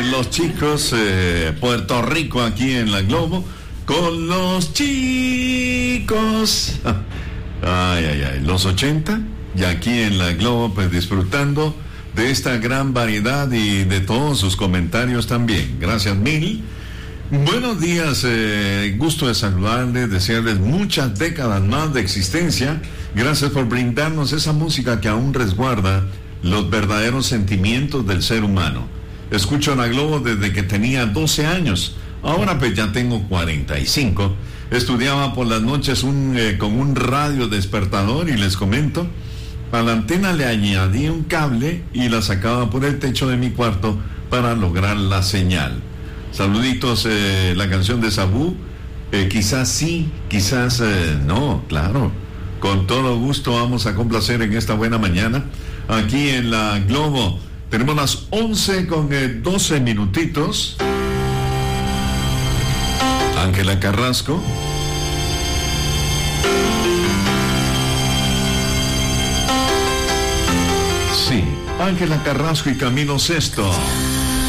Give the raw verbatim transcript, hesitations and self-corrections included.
Los chicos, eh, Puerto Rico aquí en la Globo, con los chicos. Ay, ay, ay, los ochenta, y aquí en la Globo, pues disfrutando de esta gran variedad y de todos sus comentarios también. Gracias mil. Buenos días, eh, gusto de saludarles, desearles muchas décadas más de existencia. Gracias por brindarnos esa música que aún resguarda los verdaderos sentimientos del ser humano. Escucho la Globo desde que tenía doce años, ahora pues ya tengo cuarenta y cinco. Estudiaba por las noches un, eh, con un radio despertador y les comento, a la antena le añadí un cable y la sacaba por el techo de mi cuarto para lograr la señal. Saluditos, eh, la canción de Sabú, eh, quizás sí, quizás eh, no, claro. Con todo gusto vamos a complacer en esta buena mañana, aquí en la Globo. Tenemos las once con eh, doce minutitos. Ángela Carrasco. Sí, Ángela Carrasco y Camilo Sesto.